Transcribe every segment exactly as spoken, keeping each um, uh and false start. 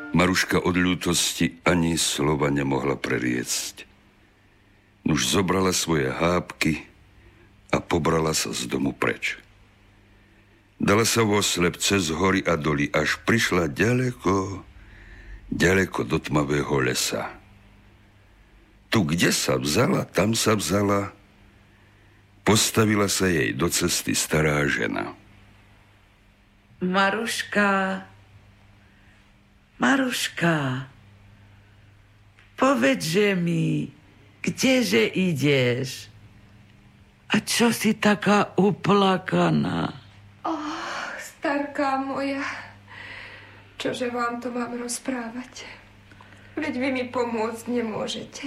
Maruška od ľútosti ani slova nemohla preriecť. Už zobrala svoje hápky a pobrala sa z domu preč. Dala sa vo slep cez hory a doly, až prišla ďaleko, ďaleko do tmavého lesa. Tu, kde sa vzala, tam sa vzala, postavila sa jej do cesty stará žena. Maruška, Maruška, povedže mi, kdeže ideš? A čo si taká uplakaná? Oh, starká moja, čože vám to mám rozprávať? Veď vy mi pomôcť nemôžete.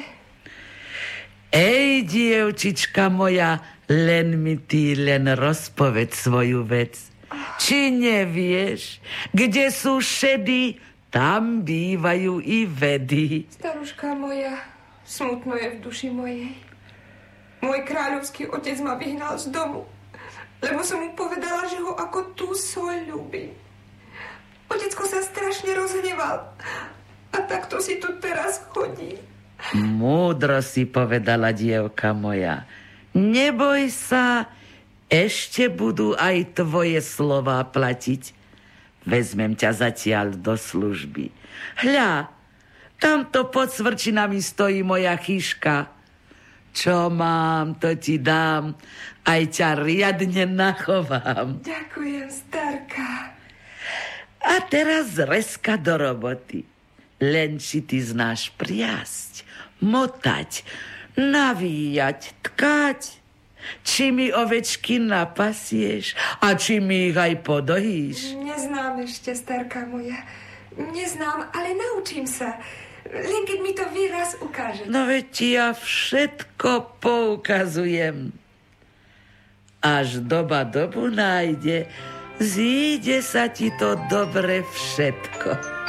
Ej, dievčička moja, len mi ty len rozpoveď svoju vec. Či nevieš, kde sú šedy, tam bývajú i vedy. Staruška moja, smutno je v duši mojej. Môj kráľovský otec ma vyhnal z domu, lebo som mu povedala, že ho ako tú soľ ľúbim. Otecko sa strašne rozhneval a takto si tu teraz chodí. Múdro si povedala, dievka moja. Neboj sa, ešte budú aj tvoje slová platiť. Vezmem ťa zatiaľ do služby. Hľa, tamto pod svrčinami stojí moja chyška. Čo mám, to ti dám. Aj ťa riadne nachovám. Ďakujem, starka. A teraz zreska do roboty. Len či ty znáš priasť, motať, navíjať, tkať. Či mi ovečky napasieš a či mi ich aj podojíš? Neznám ešte, starka moja. Neznám, ale naučím sa. Len keď mi to vy raz ukážete. No veď ti ja všetko poukazujem. Až doba dobu nájde, zíde sa ti to dobre všetko.